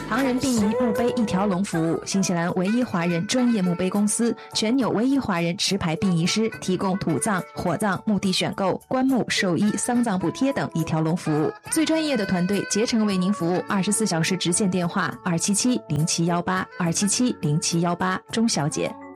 唐人殡仪墓碑一条龙服务，新西兰唯一华人专业墓碑公司，全纽唯一华人持牌殡仪师，提供土葬、火葬、墓地选购、棺木、寿衣、丧葬补贴等一条龙服务。最专业的团队竭诚为您服务，24小时直线电话2770718，2770718，钟小姐。